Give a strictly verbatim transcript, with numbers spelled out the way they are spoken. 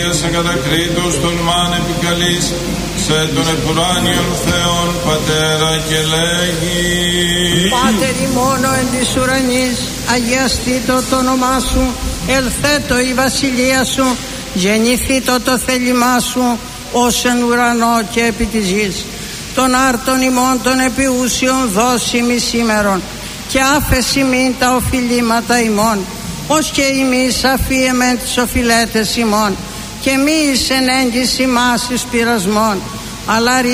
Σε κατακρίτως τολμάν επικαλείς σε τον επουράνιον Θεόν Πατέρα και λέγει: Πάτερ ημών εν της ουρανής, αγιαστήτω το όνομά σου, ελθέτω η βασιλεία σου, γεννηθήτω το θέλημά σου, ως εν ουρανό και επί της γης. Τον άρτον ημών των επιούσιων δώσιμη σήμερον, και άφεση μην τα οφειλήματα ημών, ως και ημείς αφίεμεν τις οφειλέτες ημών, και μη εις ενέγγιση μας εις πειρασμών, αλλά